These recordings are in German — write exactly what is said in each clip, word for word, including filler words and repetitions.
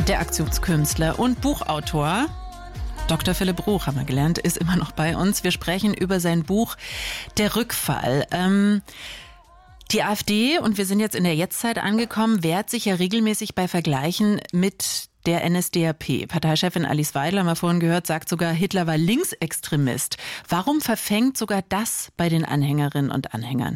Der Aktionskünstler und Buchautor Doktor Philipp Ruch, haben wir gelernt, ist immer noch bei uns. Wir sprechen über sein Buch Der Rückfall. Ähm, die AfD, und wir sind jetzt in der Jetztzeit angekommen, wehrt sich ja regelmäßig bei Vergleichen mit der N S D A P. Parteichefin Alice Weidel, haben wir vorhin gehört, sagt sogar, Hitler war Linksextremist. Warum verfängt sogar das bei den Anhängerinnen und Anhängern?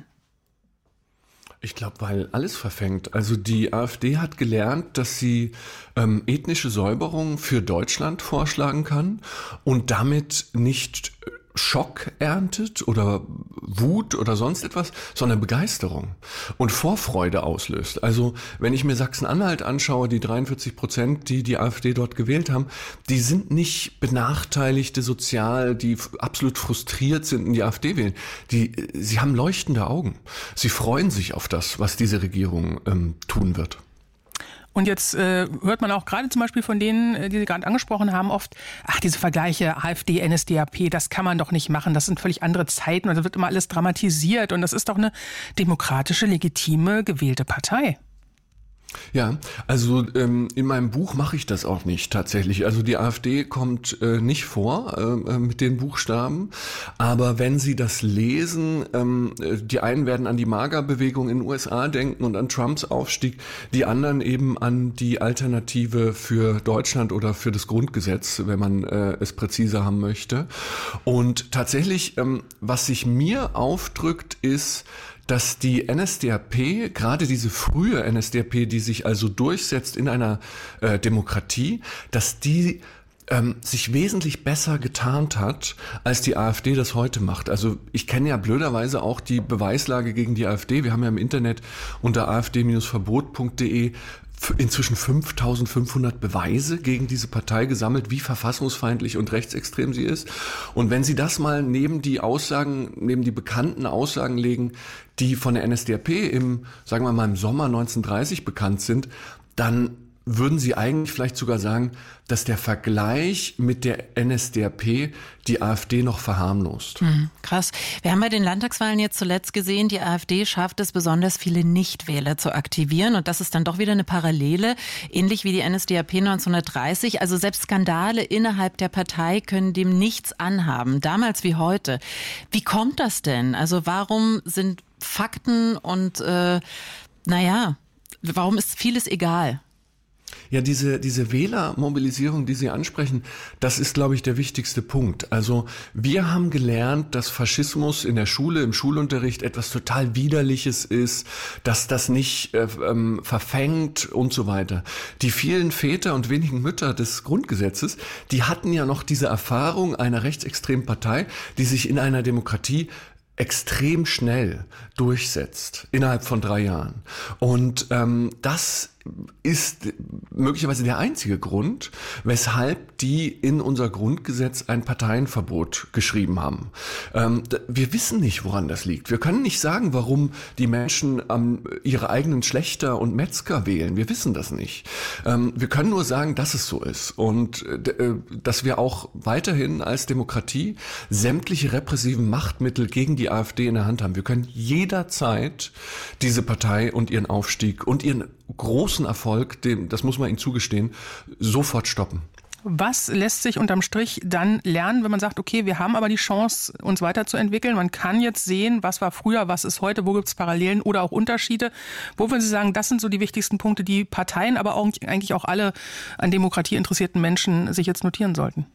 Ich glaube, weil alles verfängt. Also die AfD hat gelernt, dass sie ähm, ethnische Säuberung für Deutschland vorschlagen kann und damit nicht Schock erntet oder Wut oder sonst etwas, sondern Begeisterung und Vorfreude auslöst. Also wenn ich mir Sachsen-Anhalt anschaue, die dreiundvierzig Prozent, die die AfD dort gewählt haben, die sind nicht Benachteiligte sozial, die absolut frustriert sind und die AfD wählen. Die, sie haben leuchtende Augen. Sie freuen sich auf das, was diese Regierung ähm, tun wird. Und jetzt äh, hört man auch gerade zum Beispiel von denen, die Sie gerade angesprochen haben, oft, ach, diese Vergleiche AfD, N S D A P, das kann man doch nicht machen, das sind völlig andere Zeiten und da wird immer alles dramatisiert und das ist doch eine demokratische, legitime, gewählte Partei. Ja, also ähm, in meinem Buch mache ich das auch nicht tatsächlich. Also die AfD kommt äh, nicht vor äh, mit den Buchstaben, aber wenn Sie das lesen, ähm, die einen werden an die MAGA-Bewegung in den U S A denken und an Trumps Aufstieg, die anderen eben an die Alternative für Deutschland oder für das Grundgesetz, wenn man äh, es präziser haben möchte. Und tatsächlich, ähm, was sich mir aufdrückt, ist, dass die N S D A P, gerade diese frühe N S D A P, die sich also durchsetzt in einer äh, Demokratie, dass die ähm, sich wesentlich besser getarnt hat, als die AfD das heute macht. Also ich kenne ja blöderweise auch die Beweislage gegen die AfD. Wir haben ja im Internet unter a f d Bindestrich verbot punkt d e inzwischen fünftausendfünfhundert Beweise gegen diese Partei gesammelt, wie verfassungsfeindlich und rechtsextrem sie ist. Und wenn Sie das mal neben die Aussagen, neben die bekannten Aussagen legen, die von der N S D A P im, sagen wir mal, im Sommer neunzehnhundertdreißig bekannt sind, dann würden Sie eigentlich vielleicht sogar sagen, dass der Vergleich mit der N S D A P die AfD noch verharmlost. Hm, krass. Wir haben bei den Landtagswahlen jetzt zuletzt gesehen, die AfD schafft es, besonders viele Nichtwähler zu aktivieren. Und das ist dann doch wieder eine Parallele, ähnlich wie die N S D A P neunzehnhundertdreißig. Also selbst Skandale innerhalb der Partei können dem nichts anhaben, damals wie heute. Wie kommt das denn? Also warum sind Fakten und, äh, naja, warum ist vieles egal? Ja, diese, diese Wählermobilisierung, die Sie ansprechen, das ist, glaube ich, der wichtigste Punkt. Also wir haben gelernt, dass Faschismus in der Schule, im Schulunterricht etwas total Widerliches ist, dass das nicht äh, ähm, verfängt und so weiter. Die vielen Väter und wenigen Mütter des Grundgesetzes, die hatten ja noch diese Erfahrung einer rechtsextremen Partei, die sich in einer Demokratie extrem schnell durchsetzt, innerhalb von drei Jahren. Und ähm, das ist möglicherweise der einzige Grund, weshalb die in unser Grundgesetz ein Parteienverbot geschrieben haben. Ähm, wir wissen nicht, woran das liegt. Wir können nicht sagen, warum die Menschen ähm, ihre eigenen Schlächter und Metzger wählen. Wir wissen das nicht. Ähm, wir können nur sagen, dass es so ist und äh, dass wir auch weiterhin als Demokratie sämtliche repressiven Machtmittel gegen die AfD in der Hand haben. Wir können jederzeit diese Partei und ihren Aufstieg und ihren großen Erfolg, dem, das muss man ihnen zugestehen, sofort stoppen. Was lässt sich unterm Strich dann lernen, wenn man sagt, okay, wir haben aber die Chance, uns weiterzuentwickeln. Man kann jetzt sehen, was war früher, was ist heute, wo gibt es Parallelen oder auch Unterschiede. Wo würden Sie sagen, das sind so die wichtigsten Punkte, die Parteien, aber auch, eigentlich auch alle an Demokratie interessierten Menschen sich jetzt notieren sollten?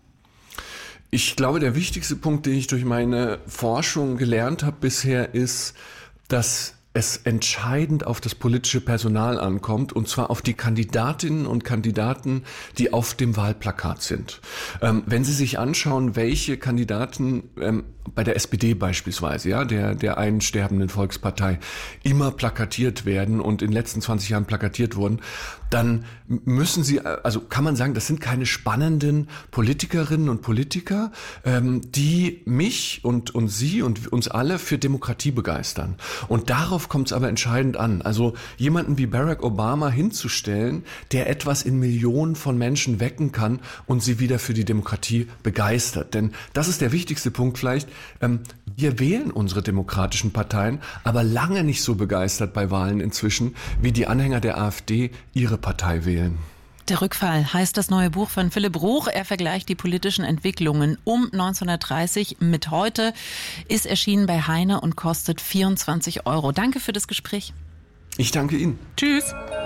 Ich glaube, der wichtigste Punkt, den ich durch meine Forschung gelernt habe bisher, ist, dass es entscheidend auf das politische Personal ankommt, und zwar auf die Kandidatinnen und Kandidaten, die auf dem Wahlplakat sind. Ähm, wenn Sie sich anschauen, welche Kandidaten ähm, bei der S P D beispielsweise, ja, der, der einen sterbenden Volkspartei, immer plakatiert werden und in den letzten zwanzig Jahren plakatiert wurden, dann müssen Sie, also kann man sagen, das sind keine spannenden Politikerinnen und Politiker, ähm, die mich und, und Sie und uns alle für Demokratie begeistern. Und darauf kommt es aber entscheidend an. Also jemanden wie Barack Obama hinzustellen, der etwas in Millionen von Menschen wecken kann und sie wieder für die Demokratie begeistert. Denn das ist der wichtigste Punkt vielleicht. Ähm, wir wählen unsere demokratischen Parteien, aber lange nicht so begeistert bei Wahlen inzwischen, wie die Anhänger der AfD ihre Partei wählen. Der Rückfall heißt das neue Buch von Philipp Bruch. Er vergleicht die politischen Entwicklungen um neunzehnhundertdreißig mit heute, ist erschienen bei Heine und kostet vierundzwanzig Euro. Danke für das Gespräch. Ich danke Ihnen. Tschüss.